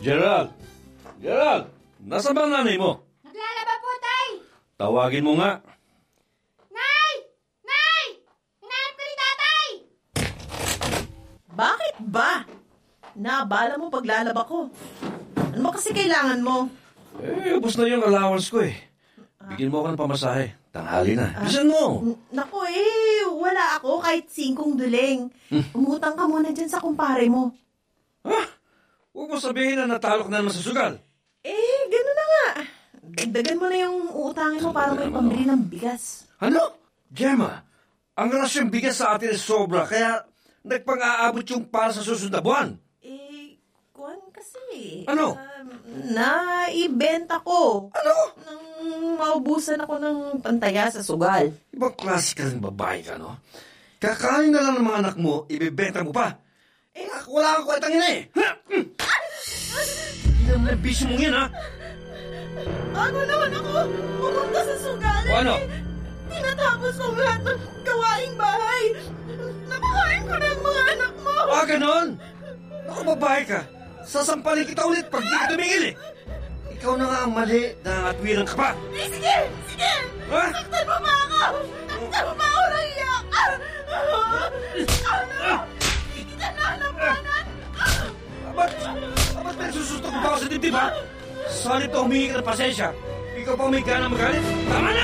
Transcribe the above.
Gerald! Gerald! Nasa ba ang nanay mo? Naglalaba po, Tay! Tawagin mo nga. Nay! Nay! Hinahanap ka ni Tatay! Bakit ba? Naabala mo paglalaba ko. Ano ba kasi kailangan mo? Ubus na yung allowance ko eh. Bigyan mo ako ng pamasahe. Tanghali na. Bisan mo! Naku wala ako kahit 5 duling. Umutang ka muna dyan sa kumpare mo. Ha? Huwag mo sabihin na natalo ka na naman sa sugal. Gano'n na nga. Dagdagan mo na yung uutangin mo para may pambili ng bigas. Ano? Gemma, ang rasyong bigas sa atin ay sobra, kaya nagpang-aabot yung para sa susunod na buwan. Kuwan kasi. Ano? Naibenta ko. Ano? Nang maubusan ako ng pantaya sa sugal. Ibang klase ka rin babae ka, no? Kakain na lang ng mga anak mo, ibibenta mo pa. Wala kang kwentang ina eh. Hindi naman ang bisyo mong yan, ha? Bago naman ako pumunta sa sugal. O ano? Tinatapos ko lahat ng gawaing bahay. Napakain ko na ang mga anak mo. Ganon? Naku, babae ka. Sasampalin kita ulit pag di ka tumingil eh. Ikaw na nga ang mali, nangatwiran ka pa. Sige! Ha? Saktan mo ba ako? Saktan mo ba ako ng iyak? Hindi ka nalampanan. Ba't may susuntok pa ako sa dibdib, ha? Salit na humingi ka ng pasensya. Ikaw pa may gana magalit. Tama na!